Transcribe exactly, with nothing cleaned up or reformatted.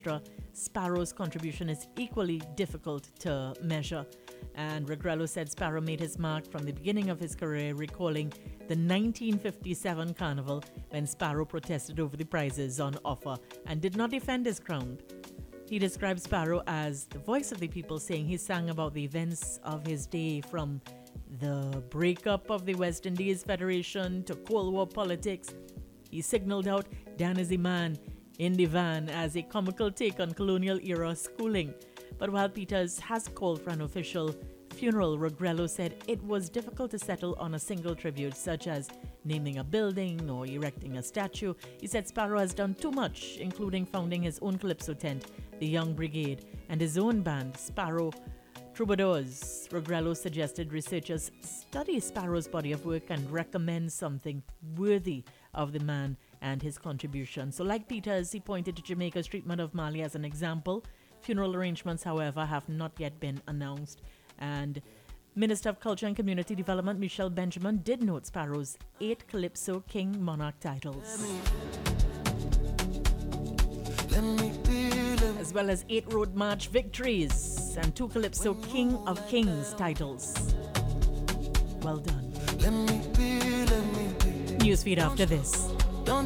Sparrow's contribution is equally difficult to measure. And Regrello said Sparrow made his mark from the beginning of his career, recalling the nineteen fifty-seven carnival when Sparrow protested over the prizes on offer and did not defend his crown. He described Sparrow as the voice of the people, saying he sang about the events of his day, from the breakup of the West Indies Federation to Cold War politics. He signaled out Dan is the man in the van as a comical take on colonial-era schooling. But while Peters has called for an official funeral, Regrello said it was difficult to settle on a single tribute, such as naming a building or erecting a statue. He said Sparrow has done too much, including founding his own calypso tent, the Young Brigade, and his own band, Sparrow Troubadours. Regrello suggested researchers study Sparrow's body of work and recommend something worthy of the man and his contribution. So like Peters, he pointed to Jamaica's treatment of Marley as an example. Funeral arrangements, however, have not yet been announced. And Minister of Culture and Community Development Michelle Benjamin did note Sparrow's eight Calypso King Monarch titles, as well as eight Road March victories and two Calypso King of Kings titles. Well done. Newsfeed after this.